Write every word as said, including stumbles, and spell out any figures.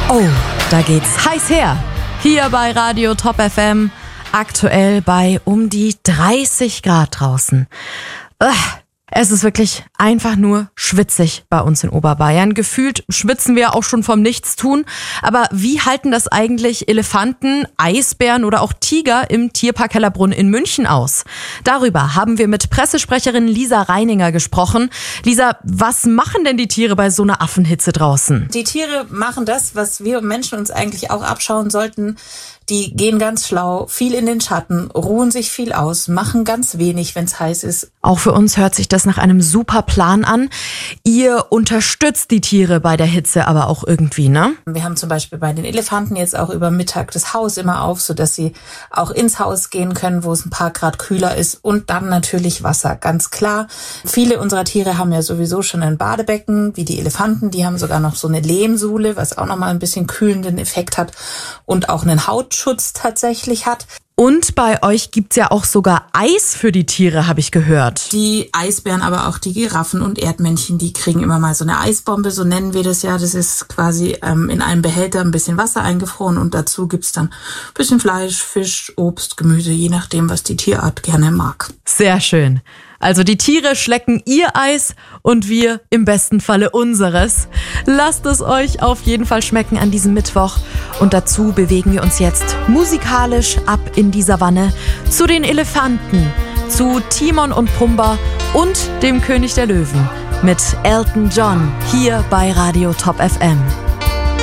Oh, da geht's heiß her. Hier bei Radio Top F M. Aktuell bei um die dreißig Grad draußen. Ugh. Es ist wirklich einfach nur schwitzig bei uns in Oberbayern. Gefühlt schwitzen wir auch schon vom Nichtstun. Aber wie halten das eigentlich Elefanten, Eisbären oder auch Tiger im Tierpark Hellerbrunn in München aus? Darüber haben wir mit Pressesprecherin Lisa Reininger gesprochen. Lisa, was machen denn die Tiere bei so einer Affenhitze draußen? Die Tiere machen das, was wir Menschen uns eigentlich auch abschauen sollten. Die gehen ganz schlau, viel in den Schatten, ruhen sich viel aus, machen ganz wenig, wenn es heiß ist. Auch für uns hört sich das nach einem super Plan an. Ihr unterstützt die Tiere bei der Hitze aber auch irgendwie, ne? Wir haben zum Beispiel bei den Elefanten jetzt auch über Mittag das Haus immer auf, sodass sie auch ins Haus gehen können, wo es ein paar Grad kühler ist. Und dann natürlich Wasser, ganz klar. Viele unserer Tiere haben ja sowieso schon ein Badebecken, wie die Elefanten. Die haben sogar noch so eine Lehmsohle, was auch nochmal ein bisschen kühlenden Effekt hat und auch einen Hautschutz tatsächlich hat. Und bei euch gibt's ja auch sogar Eis für die Tiere, habe ich gehört. Die Eisbären, aber auch die Giraffen und Erdmännchen, die kriegen immer mal so eine Eisbombe, so nennen wir das ja. Das ist quasi ähm, in einem Behälter ein bisschen Wasser eingefroren und dazu gibt's dann ein bisschen Fleisch, Fisch, Obst, Gemüse, je nachdem, was die Tierart gerne mag. Sehr schön. Also die Tiere schlecken ihr Eis und wir im besten Falle unseres. Lasst es euch auf jeden Fall schmecken an diesem Mittwoch. Und dazu bewegen wir uns jetzt musikalisch ab in die Savanne zu den Elefanten, zu Timon und Pumba und dem König der Löwen mit Elton John hier bei Radio Top F M.